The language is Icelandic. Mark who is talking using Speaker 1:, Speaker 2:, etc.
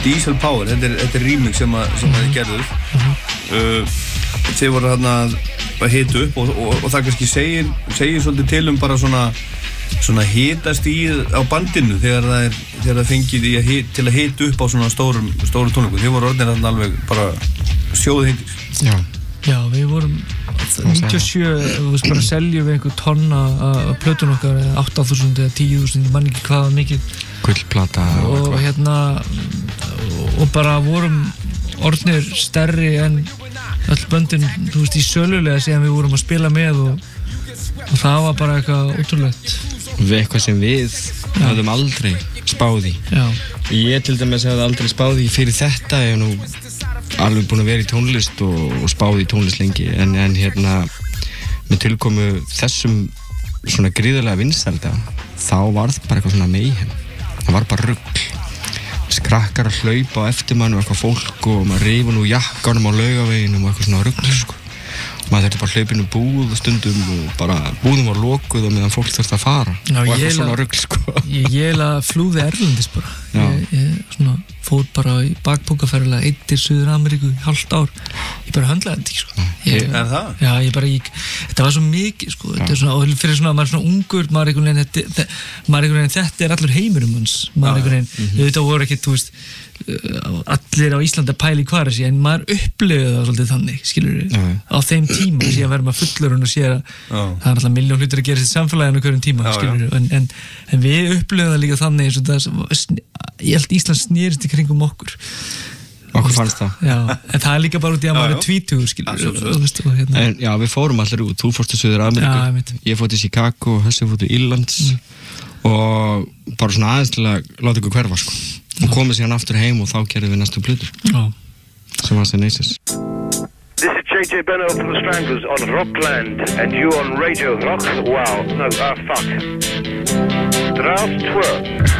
Speaker 1: Diesel Power, þetta remix sem þið gerðuð. Þið voru þarna að hita upp og það kannski segir svolítið til bara svona hitastíð á bandinu þegar það fengið til að hita upp á svona stórum tónleikum. Þið voru orðnir þarna alveg bara sjóðheitir.
Speaker 2: Já, við vorum 97, þú veist bara seljum við einhver tonna af plötun okkar, 8.000 eða 10.000, ég man ekki hvað mikið.
Speaker 3: Gullplata
Speaker 2: og og bara vorum orðnir stærri en öll böndin, þú veist, í sölulega síðan við vorum að spila með og það var bara eitthvað ótrúlegt.
Speaker 3: Við eitthvað sem við höfðum aldrei spáð í.
Speaker 2: Já.
Speaker 3: Ég til dæmis hefði aldrei spáð í fyrir þetta, ég hef nú alveg búin að vera í tónlist og spáð í tónlist lengi, en með tilkomu þessum svona gríðarlega vinsælda, þá var það bara eitthvað svona mayhem. Það var bara rugl. Krakkar að hlaupa á eftir mann og eitthvað fólk og maður rifur nú jakkanum á Laugaveginum og eitthvað svona rugl, sko. Maður þurfti bara hlaupinu búð stundum og bara búðum var lokuð og meðan fólk þurfti að fara.
Speaker 2: Já,
Speaker 3: og eitthvað svona rugl, sko.
Speaker 2: Ég flúði erlendis bara. Ég svona fór bara í bakpókaferðilega 1 til Suður-Ameríku í hálft ár. Ég bara höndlaði þetta ekki, sko.
Speaker 1: Er það?
Speaker 2: Já, þetta var svo mikið, sko. Þetta er svona, og fyrir svona, maður er svona ungur, maður einhvern veginn, þetta er allur heimurum hans. Maður einhvern veginn, þetta voru ekki, þú veist, allir á Íslandi að pæla í hvað sé, en maður upplifði það svolítið þannig, skilur við, á þeim tíma síðan verður maður fullorðinn og sér að það er alltaf milljón hlutir að gera í samfélaginu á hverjum tíma, skilur við, en við upplifðum það líka þannig eins og það, ég held Ísland snerist í kringum okkur
Speaker 3: fannst það.
Speaker 2: Já, en það er líka bara út í að maður er 20, skilur við.
Speaker 3: En já, við fórum allir út, þú fórst til Suður-Ameríku, ég fór til Chicago, Hessi fór til Írlands og bara svona aðeins til að láta ykkur hverfa, sko. Og komið síðan aftur heim og þá gerðum við næstu plötur sem var Synesis.
Speaker 4: This is JJ Benno from the Stranglers on Rockland and you on Radio Rock. Wow, no, fuck. Draft twerk.